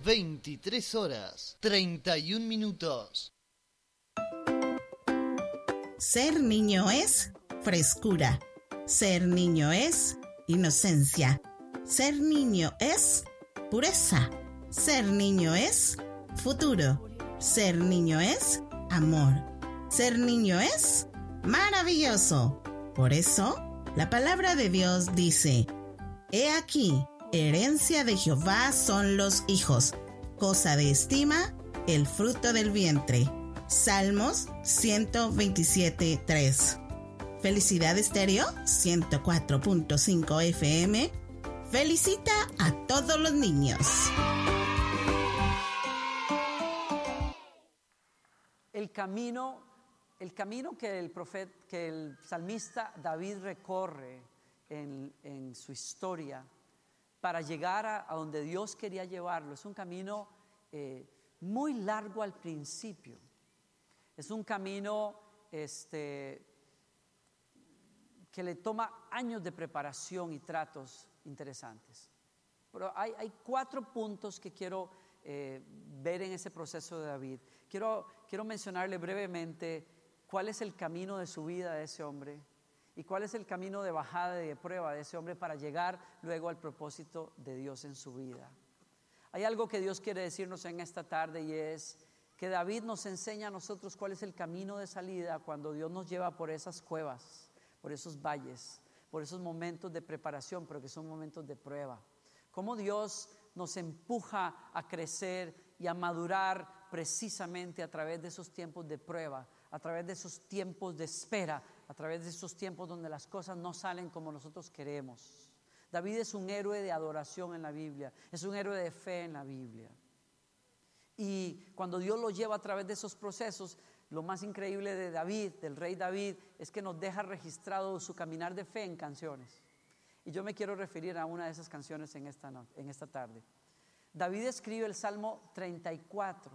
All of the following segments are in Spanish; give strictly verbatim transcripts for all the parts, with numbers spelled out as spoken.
veintitrés horas, treinta y un minutos. Ser niño es frescura. Ser niño es inocencia. Ser niño es pureza. Ser niño es futuro. Ser niño es amor. Ser niño es maravilloso. Por eso, la palabra de Dios dice: He aquí, herencia de Jehová son los hijos, cosa de estima el fruto del vientre. Salmos ciento veintisiete, tres. Felicidad Estéreo ciento cuatro punto cinco F M felicita a todos los niños. El camino, el camino que el profeta, que el salmista David recorre en, en su historia para llegar a, a donde Dios quería llevarlo, es un camino eh, muy largo al principio. Es un camino este, que le toma años de preparación y tratos interesantes. Pero hay, hay cuatro puntos que quiero eh, ver en ese proceso de David. Quiero, quiero mencionarle brevemente cuál es el camino de su vida de ese hombre y cuál es el camino de bajada y de prueba de ese hombre para llegar luego al propósito de Dios en su vida. Hay algo que Dios quiere decirnos en esta tarde, y es que David nos enseña a nosotros cuál es el camino de salida cuando Dios nos lleva por esas cuevas, por esos valles, por esos momentos de preparación, pero que son momentos de prueba. Cómo Dios nos empuja a crecer y a madurar precisamente a través de esos tiempos de prueba, a través de esos tiempos de espera, a través de esos tiempos donde las cosas no salen como nosotros queremos. David es un héroe de adoración en la Biblia, es un héroe de fe en la Biblia. Y cuando Dios lo lleva a través de esos procesos, lo más increíble de David, del rey David, es que nos deja registrado su caminar de fe en canciones. Y yo me quiero referir a una de esas canciones en esta, en esta tarde. David escribe el Salmo treinta y cuatro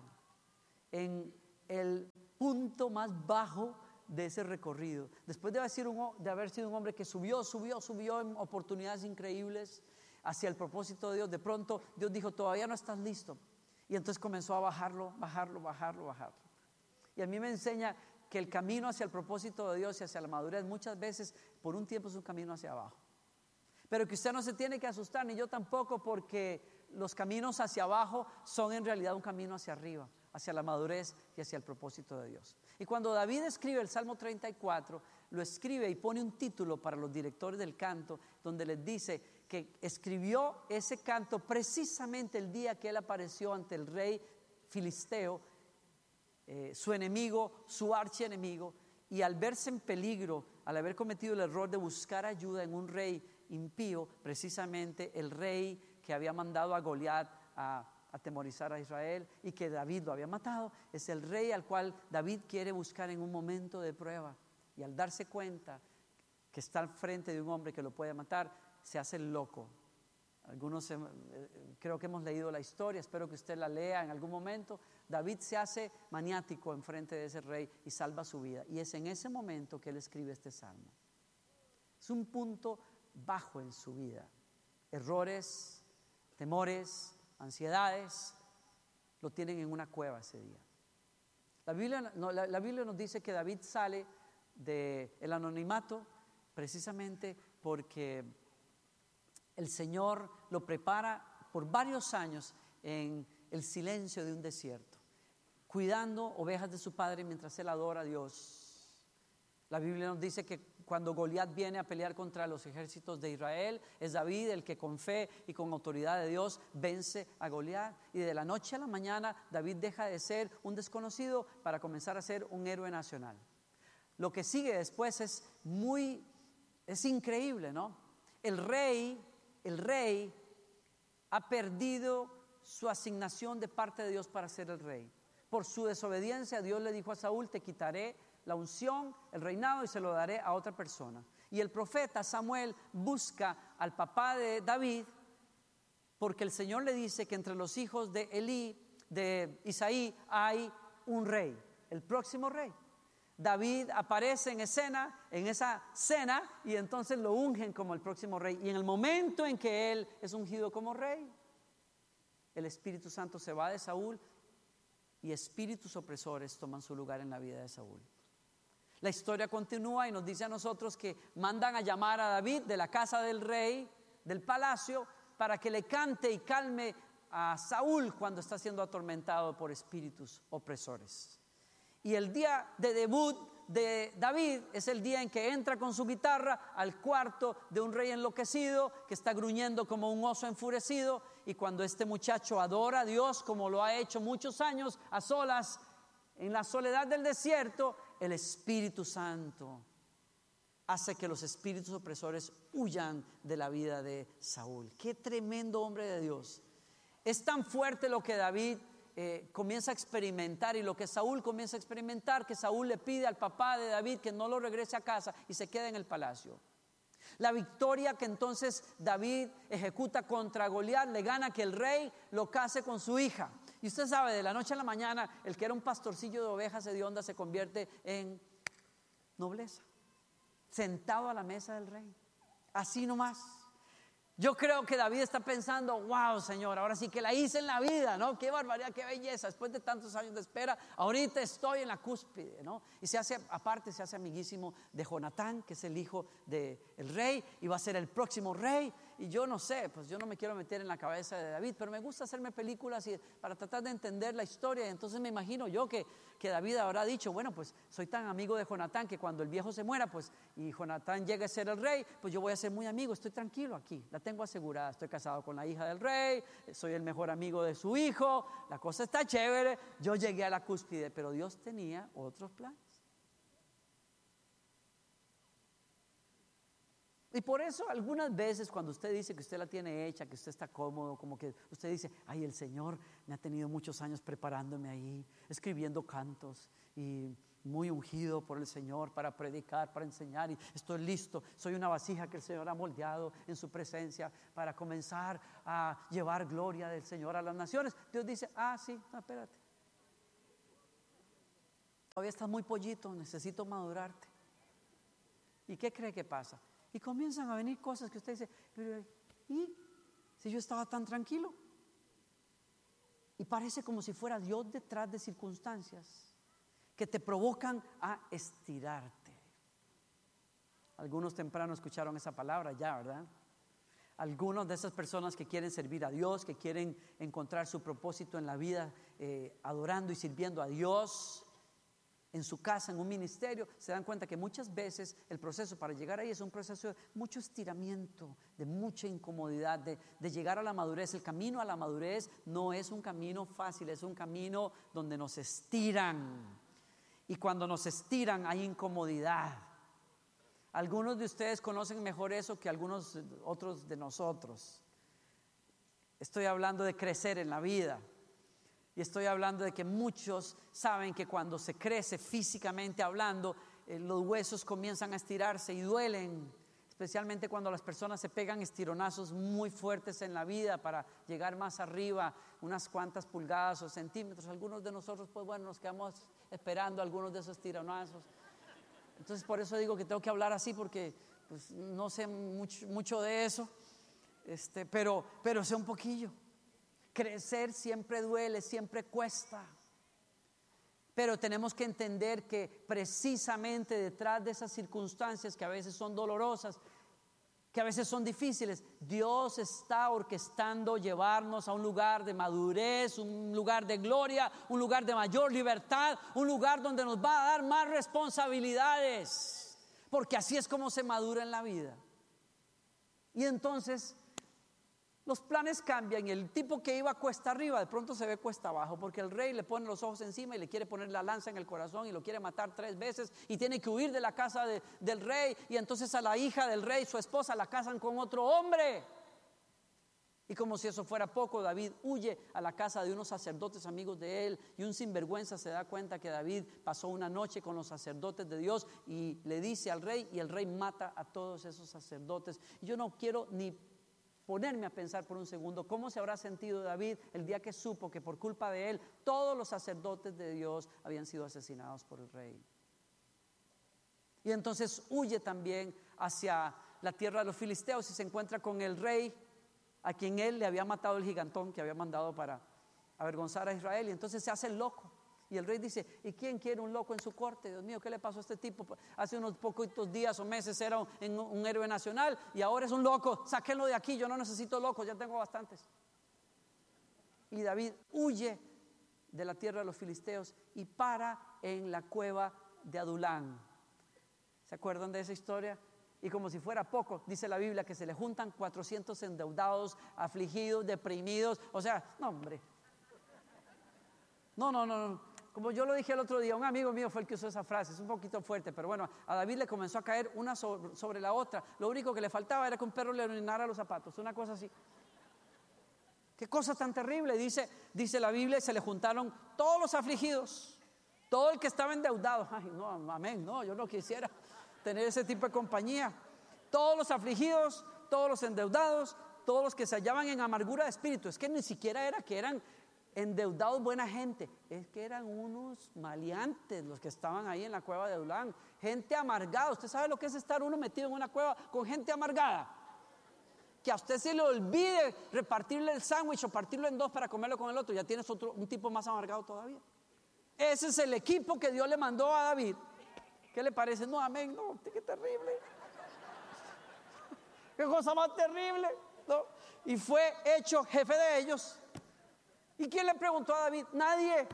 en el punto más bajo de ese recorrido. Después de haber sido un, de haber sido un hombre que subió, subió, subió en oportunidades increíbles hacia el propósito de Dios, de pronto Dios dijo: todavía no estás listo. Y entonces comenzó a bajarlo, bajarlo, bajarlo, bajarlo. Y a mí me enseña que el camino hacia el propósito de Dios y hacia la madurez muchas veces por un tiempo es un camino hacia abajo. Pero que usted no se tiene que asustar, ni yo tampoco, porque los caminos hacia abajo son en realidad un camino hacia arriba, hacia la madurez y hacia el propósito de Dios. Y cuando David escribe el Salmo treinta y cuatro, lo escribe y pone un título para los directores del canto, donde les dice que escribió ese canto precisamente el día que él apareció ante el rey filisteo, eh, su enemigo, su archienemigo, y al verse en peligro, al haber cometido el error de buscar ayuda en un rey impío, precisamente el rey que había mandado a Goliat a atemorizar a Israel y que David lo había matado, es el rey al cual David quiere buscar en un momento de prueba. Y al darse cuenta que está al frente de un hombre que lo puede matar, se hace loco. Algunos eh, creo que hemos leído la historia, espero que usted la lea en algún momento. David se hace maniático en frente de ese rey y salva su vida, y es en ese momento que él escribe este salmo. Es un punto bajo en su vida. Errores, temores, ansiedades lo tienen en una cueva ese día. La Biblia, no, la, la Biblia nos dice que David sale del anonimato precisamente porque el Señor lo prepara por varios años en el silencio de un desierto, cuidando ovejas de su padre mientras él adora a Dios. La Biblia nos dice que cuando Goliat viene a pelear contra los ejércitos de Israel, es David el que con fe y con autoridad de Dios vence a Goliat. Y de la noche a la mañana David deja de ser un desconocido para comenzar a ser un héroe nacional. Lo que sigue después es muy, es increíble, ¿no? El rey, el rey ha perdido su asignación de parte de Dios para ser el rey. Por su desobediencia, Dios le dijo a Saúl: te quitaré la unción, el reinado, y se lo daré a otra persona. Y el profeta Samuel busca al papá de David, porque el Señor le dice que entre los hijos de Elí, de Isaí, hay un rey, el próximo rey. David aparece en escena, en esa cena, y entonces lo ungen como el próximo rey. Y en el momento en que él es ungido como rey, el Espíritu Santo se va de Saúl y espíritus opresores toman su lugar en la vida de Saúl. La historia continúa y nos dice a nosotros que mandan a llamar a David de la casa del rey, del palacio, para que le cante y calme a Saúl cuando está siendo atormentado por espíritus opresores. Y el día de debut de David es el día en que entra con su guitarra al cuarto de un rey enloquecido que está gruñendo como un oso enfurecido, y cuando este muchacho adora a Dios como lo ha hecho muchos años a solas en la soledad del desierto, el Espíritu Santo hace que los espíritus opresores huyan de la vida de Saúl. Qué tremendo hombre de Dios. Es tan fuerte lo que David Eh, comienza a experimentar y lo que Saúl comienza a experimentar, que Saúl le pide al papá de David que no lo regrese a casa y se quede en el palacio. La victoria que entonces David ejecuta contra Goliat le gana que el rey lo case con su hija. Y usted sabe, de la noche a la mañana, el que era un pastorcillo de ovejas hediondas se convierte en nobleza, sentado a la mesa del rey, así nomás. Yo creo que David está pensando: wow, Señor, ahora sí que la hice en la vida, ¿no? Qué barbaridad, qué belleza. Después de tantos años de espera, ahorita estoy en la cúspide, ¿no? Y se hace, aparte, se hace amiguísimo de Jonatán, que es el hijo del rey, y va a ser el próximo rey. Y yo no sé, pues yo no me quiero meter en la cabeza de David, pero me gusta hacerme películas y, para tratar de entender la historia. Y entonces me imagino yo que, que David habrá dicho: bueno, pues soy tan amigo de Jonatán que cuando el viejo se muera, pues, y Jonatán llegue a ser el rey, pues yo voy a ser muy amigo, estoy tranquilo aquí, la tengo asegurada, estoy casado con la hija del rey, soy el mejor amigo de su hijo, la cosa está chévere, yo llegué a la cúspide. Pero Dios tenía otros planes. Y por eso algunas veces cuando usted dice que usted la tiene hecha, que usted está cómodo, como que usted dice: ay, el Señor me ha tenido muchos años preparándome ahí, escribiendo cantos y muy ungido por el Señor para predicar, para enseñar, y estoy listo, soy una vasija que el Señor ha moldeado en su presencia para comenzar a llevar gloria del Señor a las naciones. Dios dice: ah, sí, no, espérate, todavía estás muy pollito, necesito madurarte. ¿Y qué cree que pasa? Y comienzan a venir cosas que usted dice: pero ¿y si yo estaba tan tranquilo? Y parece como si fuera Dios detrás de circunstancias que te provocan a estirarte. Algunos temprano escucharon esa palabra ya, ¿verdad? Algunos de esas personas que quieren servir a Dios, que quieren encontrar su propósito en la vida, eh, adorando y sirviendo a Dios en su casa, en un ministerio, se dan cuenta que muchas veces el proceso para llegar ahí es un proceso de mucho estiramiento, de mucha incomodidad, de, de llegar a la madurez. El camino a la madurez no es un camino fácil, es un camino donde nos estiran. Y cuando nos estiran hay incomodidad. Algunos de ustedes conocen mejor eso que algunos otros de nosotros. Estoy hablando de crecer en la vida. Y estoy hablando de que muchos saben que cuando se crece físicamente hablando, eh, los huesos comienzan a estirarse y duelen, especialmente cuando las personas se pegan estironazos muy fuertes en la vida para llegar más arriba, unas cuantas pulgadas o centímetros. Algunos de nosotros, pues bueno, nos quedamos esperando algunos de esos estironazos. Entonces por eso digo que tengo que hablar así, porque pues, no sé mucho, mucho de eso, este, pero, pero sé un poquillo. Crecer siempre duele, siempre cuesta. Pero tenemos que entender que precisamente detrás de esas circunstancias que a veces son dolorosas, que a veces son difíciles, Dios está orquestando llevarnos a un lugar de madurez, un lugar de gloria, un lugar de mayor libertad, un lugar donde nos va a dar más responsabilidades, porque así es como se madura en la vida. Y entonces los planes cambian, y el tipo que iba cuesta arriba de pronto se ve cuesta abajo, porque el rey le pone los ojos encima y le quiere poner la lanza en el corazón y lo quiere matar tres veces y tiene que huir de la casa de, del rey. Y entonces a la hija del rey, su esposa, la casan con otro hombre. Y como si eso fuera poco, David huye a la casa de unos sacerdotes amigos de él, y un sinvergüenza se da cuenta que David pasó una noche con los sacerdotes de Dios y le dice al rey, y el rey mata a todos esos sacerdotes. Y yo no quiero ni ponerme a pensar por un segundo cómo se habrá sentido David el día que supo que por culpa de él todos los sacerdotes de Dios habían sido asesinados por el rey. Y entonces huye también hacia la tierra de los filisteos y se encuentra con el rey a quien él le había matado el gigantón que había mandado para avergonzar a Israel, y entonces se hace el loco. Y el rey dice: ¿y quién quiere un loco en su corte? Dios mío, ¿qué le pasó a este tipo? Hace unos poquitos días o meses era un, un héroe nacional y ahora es un loco. Sáquenlo de aquí, yo no necesito locos, ya tengo bastantes. Y David huye de la tierra de los filisteos y para en la cueva de Adulán. ¿Se acuerdan de esa historia? Y como si fuera poco, dice la Biblia que se le juntan cuatrocientos endeudados, afligidos, deprimidos. O sea, no, hombre. No, no, no, no. Como yo lo dije el otro día, un amigo mío fue el que usó esa frase. Es un poquito fuerte, pero bueno, a David le comenzó a caer una sobre, sobre la otra. Lo único que le faltaba era que un perro le orinara los zapatos, una cosa así. Qué cosa tan terrible. Dice, dice la Biblia, se le juntaron todos los afligidos, todo el que estaba endeudado. Ay, no, amén, no, yo no quisiera tener ese tipo de compañía. Todos los afligidos, todos los endeudados, todos los que se hallaban en amargura de espíritu. Es que ni siquiera era que eran endeudados buena gente, es que eran unos maleantes los que estaban ahí en la cueva de Adulán. Gente amargada. ¿Usted sabe lo que es estar uno metido en una cueva con gente amargada? Que a usted se le olvide repartirle el sándwich o partirlo en dos para comerlo con el otro, ya tienes otro, un tipo más amargado todavía. Ese es el equipo que Dios le mandó a David. ¿Qué le parece? No, amén, no, qué terrible. Qué cosa más terrible, ¿no? Y fue hecho jefe de ellos. ¿Y quién le preguntó a David? Nadie.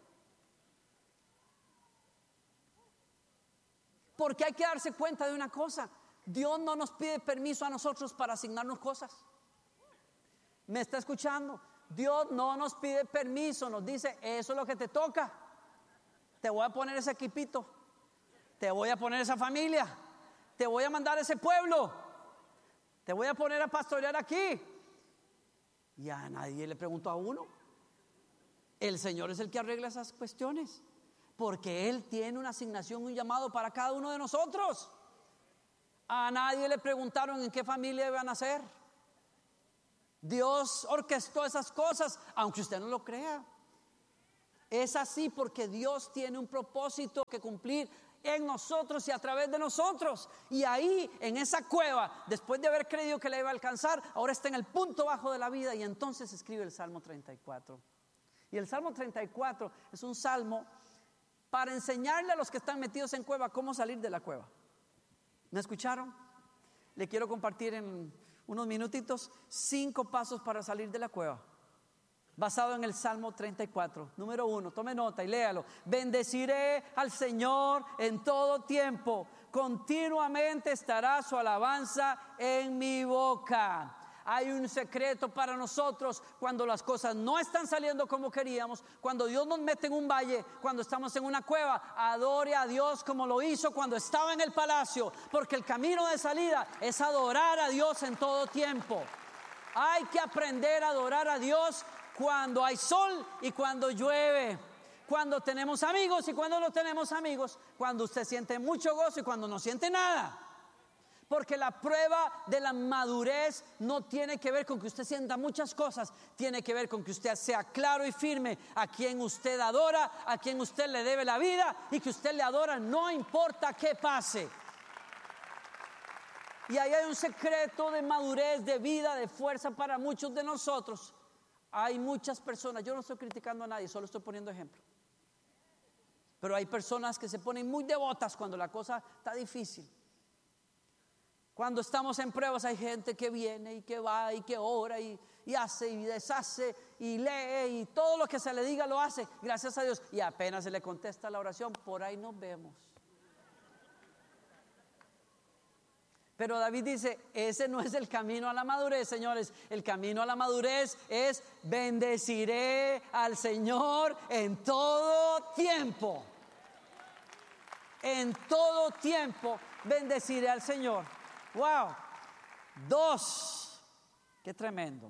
Porque hay que darse cuenta de una cosa: Dios no nos pide permiso a nosotros para asignarnos cosas. ¿Me está escuchando? Dios no nos pide permiso, nos dice: eso es lo que te toca. Te voy a poner ese equipito, te voy a poner esa familia, te voy a mandar a ese pueblo, te voy a poner a pastorear aquí. Y a nadie le preguntó a uno. El Señor es el que arregla esas cuestiones, porque Él tiene una asignación, un llamado para cada uno de nosotros. A nadie le preguntaron en qué familia iban a nacer. Dios orquestó esas cosas, aunque usted no lo crea. Es así porque Dios tiene un propósito que cumplir en nosotros y a través de nosotros. Y ahí, en esa cueva, después de haber creído que la iba a alcanzar, ahora está en el punto bajo de la vida, y entonces escribe el Salmo treinta y cuatro. Y el Salmo treinta y cuatro es un salmo para enseñarle a los que están metidos en cueva cómo salir de la cueva. ¿Me escucharon? Le quiero compartir en unos minutitos cinco pasos para salir de la cueva, basado en el Salmo treinta y cuatro. Número uno, tome nota y léalo. Bendeciré al Señor en todo tiempo, continuamente estará su alabanza en mi boca. Hay un secreto para nosotros cuando las cosas no están saliendo como queríamos, cuando Dios nos mete en un valle, cuando estamos en una cueva. Adore a Dios como lo hizo cuando estaba en el palacio, porque el camino de salida es adorar a Dios en todo tiempo. Hay que aprender a adorar a Dios cuando hay sol y cuando llueve, cuando tenemos amigos y cuando no tenemos amigos, cuando usted siente mucho gozo y cuando no siente nada. Porque la prueba de la madurez no tiene que ver con que usted sienta muchas cosas, tiene que ver con que usted sea claro y firme a quien usted adora, a quien usted le debe la vida, y que usted le adora no importa qué pase. Y ahí hay un secreto de madurez, de vida, de fuerza para muchos de nosotros. Hay muchas personas, yo no estoy criticando a nadie, solo estoy poniendo ejemplo. Pero hay personas que se ponen muy devotas cuando la cosa está difícil. Cuando estamos en pruebas hay gente que viene y que va y que ora y, y hace y deshace y lee y todo lo que se le diga lo hace, gracias a Dios. Y apenas se le contesta la oración, por ahí nos vemos. Pero David dice, ese no es el camino a la madurez, señores. El camino a la madurez es: bendeciré al Señor en todo tiempo. En todo tiempo bendeciré al Señor. Wow. Dos, qué tremendo.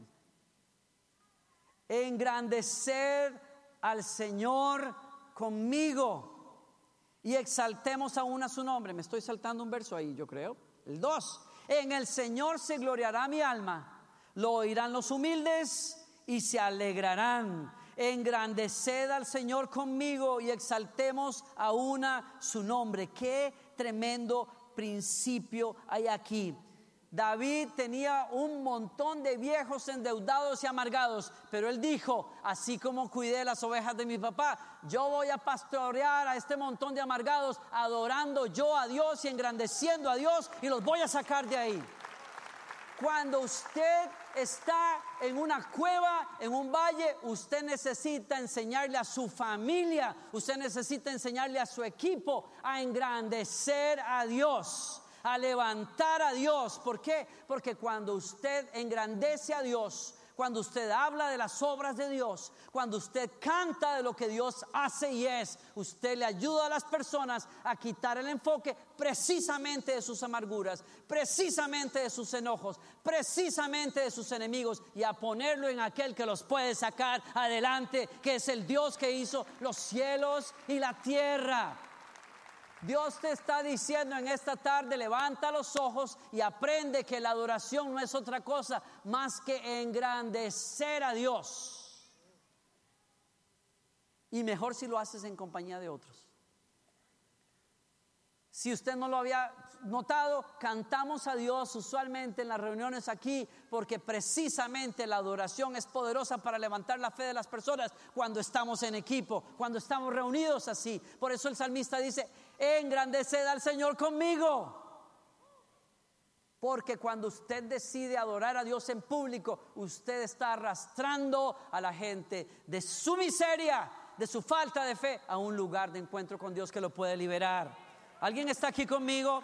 Engrandecer al Señor conmigo y exaltemos aún a su nombre. Me estoy saltando un verso ahí, yo creo. El dos, en el Señor se gloriará mi alma, lo oirán los humildes y se alegrarán. Engrandeced al Señor conmigo y exaltemos aún a su nombre. Qué tremendo principio hay aquí. David tenía un montón de viejos endeudados y amargados, pero él dijo, así como cuidé las ovejas de mi papá, yo voy a pastorear a este montón de amargados, adorando yo a Dios y engrandeciendo a Dios, y los voy a sacar de ahí. Cuando usted está en una cueva, en un valle, usted necesita enseñarle a su familia, usted necesita enseñarle a su equipo a engrandecer a Dios, a levantar a Dios. ¿Por qué? Porque cuando usted engrandece a Dios, cuando usted habla de las obras de Dios, cuando usted canta de lo que Dios hace y es, usted le ayuda a las personas a quitar el enfoque precisamente de sus amarguras, precisamente de sus enojos, precisamente de sus enemigos, y a ponerlo en aquel que los puede sacar adelante, que es el Dios que hizo los cielos y la tierra. Dios te está diciendo en esta tarde, levanta los ojos y aprende que la adoración no es otra cosa más que engrandecer a Dios. Y mejor si lo haces en compañía de otros. Si usted no lo había notado, cantamos a Dios usualmente en las reuniones aquí, porque precisamente la adoración es poderosa para levantar la fe de las personas cuando estamos en equipo, cuando estamos reunidos así. Por eso el salmista dice, engrandeced al Señor conmigo. Porque cuando usted decide adorar a Dios en público, usted está arrastrando a la gente de su miseria, de su falta de fe, a un lugar de encuentro con Dios que lo puede liberar. ¿Alguien está aquí conmigo?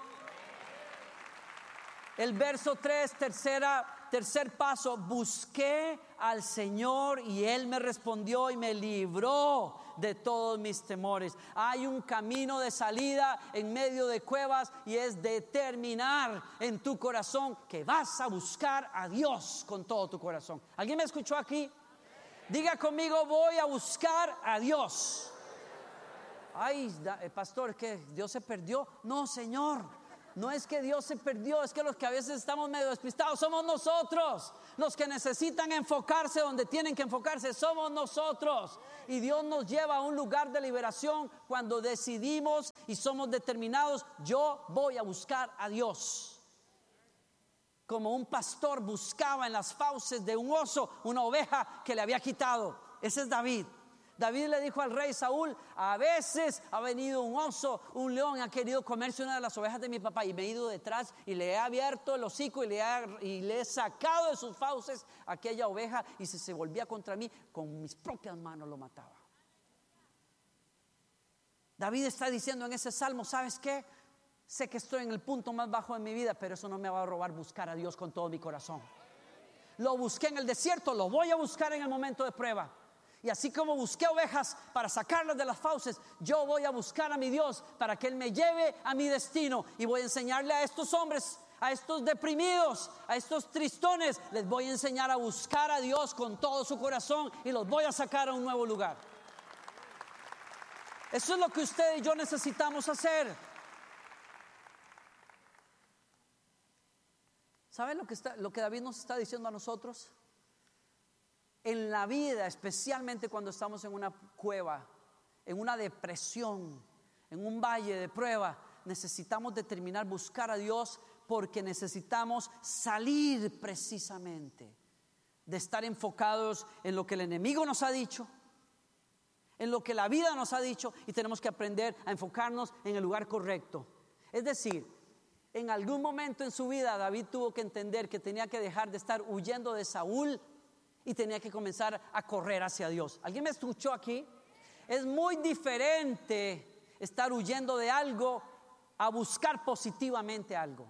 El verso tres, tercera, tercer paso, busqué al Señor y Él me respondió y me libró de todos mis temores. Hay un camino de salida en medio de cuevas, y es determinar en tu corazón que vas a buscar a Dios con todo tu corazón. ¿Alguien me escuchó aquí? Diga conmigo, voy a buscar a Dios. Ay, pastor, ¿qué? ¿Dios se perdió? No, Señor, no es que Dios se perdió, es que los que a veces estamos medio despistados somos nosotros. Los que necesitan enfocarse donde tienen que enfocarse somos nosotros. Y Dios nos lleva a un lugar de liberación cuando decidimos y somos determinados. Yo voy a buscar a Dios. Como un pastor buscaba en las fauces de un oso una oveja que le había quitado. Ese es David. David le dijo al rey Saúl, a veces ha venido un oso, un león, ha querido comerse una de las ovejas de mi papá, y me he ido detrás y le he abierto el hocico y le, ha, y le he sacado de sus fauces aquella oveja, y si se volvía contra mí, con mis propias manos lo mataba. David está diciendo en ese salmo, ¿sabes qué? Sé que estoy en el punto más bajo de mi vida, pero eso no me va a robar buscar a Dios con todo mi corazón. Lo busqué en el desierto, lo voy a buscar en el momento de prueba. Y así como busqué ovejas para sacarlas de las fauces, yo voy a buscar a mi Dios para que Él me lleve a mi destino. Y voy a enseñarle a estos hombres, a estos deprimidos, a estos tristones, les voy a enseñar a buscar a Dios con todo su corazón, y los voy a sacar a un nuevo lugar. Eso es lo que usted y yo necesitamos hacer. ¿Saben lo que está, lo que David nos está diciendo a nosotros? En la vida, especialmente cuando estamos en una cueva, en una depresión, en un valle de prueba, necesitamos determinar buscar a Dios, porque necesitamos salir precisamente de estar enfocados en lo que el enemigo nos ha dicho, en lo que la vida nos ha dicho, y tenemos que aprender a enfocarnos en el lugar correcto. Es decir, en algún momento en su vida David tuvo que entender que tenía que dejar de estar huyendo de Saúl y tenía que comenzar a correr hacia Dios. ¿Alguien me escuchó aquí? Es muy diferente estar huyendo de algo a buscar positivamente algo.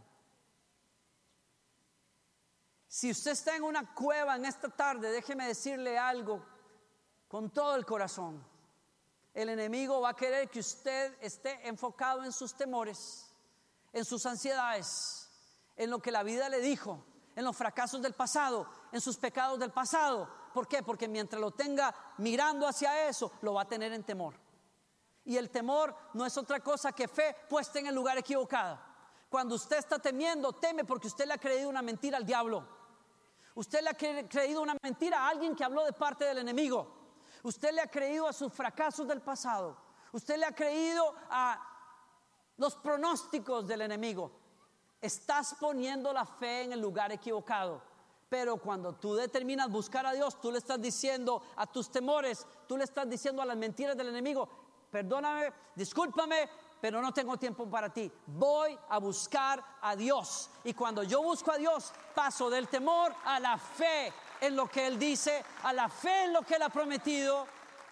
Si usted está en una cueva en esta tarde, déjeme decirle algo con todo el corazón. El enemigo va a querer que usted esté enfocado en sus temores, en sus ansiedades, en lo que la vida le dijo, en los fracasos del pasado, en sus pecados del pasado. ¿Por qué? Porque mientras lo tenga mirando hacia eso, lo va a tener en temor. Y el temor no es otra cosa que fe puesta en el lugar equivocado. Cuando usted está temiendo, teme porque usted le ha creído una mentira al diablo. Usted le ha creído una mentira a alguien que habló de parte del enemigo. Usted le ha creído a sus fracasos del pasado. Usted le ha creído a los pronósticos del enemigo. Estás poniendo la fe en el lugar equivocado. Pero cuando tú determinas buscar a Dios, tú le estás diciendo a tus temores, tú le estás diciendo a las mentiras del enemigo: perdóname, discúlpame, pero no tengo tiempo para ti. Voy a buscar a Dios. Y cuando yo busco a Dios, paso del temor a la fe en lo que Él dice, a la fe en lo que Él ha prometido.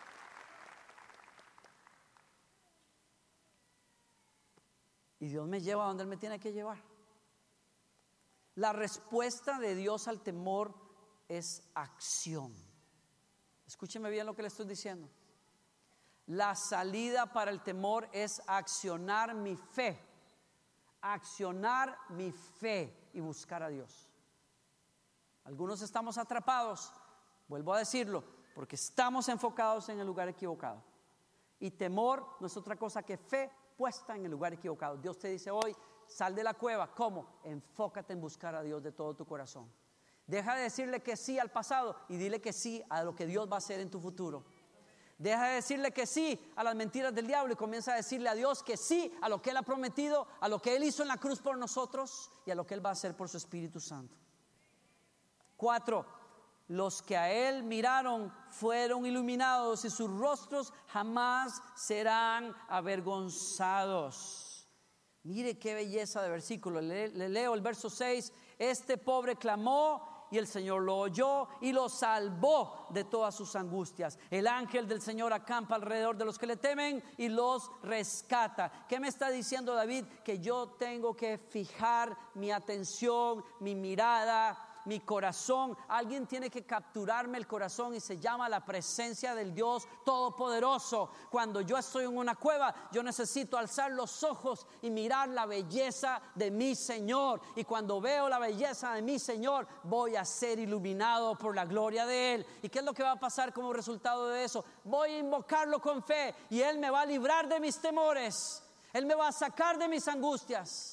Y Dios me lleva a donde Él me tiene que llevar. La respuesta de Dios al temor es acción. Escúcheme bien lo que le estoy diciendo. La salida para el temor es accionar mi fe. Accionar mi fe y buscar a Dios. Algunos estamos atrapados, vuelvo a decirlo, porque estamos enfocados en el lugar equivocado. Y temor no es otra cosa que fe puesta en el lugar equivocado. Dios te dice hoy: sal de la cueva. ¿Cómo? Enfócate en buscar a Dios de todo tu corazón. Deja de decirle que sí al pasado y dile que sí a lo que Dios va a hacer en tu futuro. Deja de decirle que sí a las mentiras del diablo y comienza a decirle a Dios que sí a lo que Él ha prometido, a lo que Él hizo en la cruz por nosotros y a lo que Él va a hacer por su Espíritu Santo. Cuatro, los que a Él miraron fueron iluminados y sus rostros jamás serán avergonzados. Mire qué belleza de versículo. Le, le leo el verso seis. Este pobre clamó y el Señor lo oyó y lo salvó de todas sus angustias. El ángel del Señor acampa alrededor de los que le temen y los rescata. ¿Qué me está diciendo David? Que yo tengo que fijar mi atención, mi mirada, mi corazón. Alguien tiene que capturarme el corazón y se llama la presencia del Dios Todopoderoso. Cuando yo estoy en una cueva, yo necesito alzar los ojos y mirar la belleza de mi Señor. Y cuando veo la belleza de mi Señor, voy a ser iluminado por la gloria de Él. ¿Y qué es lo que va a pasar como resultado de eso? Voy a invocarlo con fe y Él me va a librar de mis temores. Él me va a sacar de mis angustias.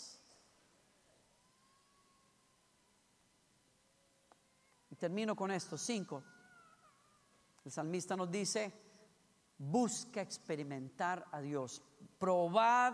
Termino con esto. Cinco. El salmista nos dice: busca experimentar a Dios. Probad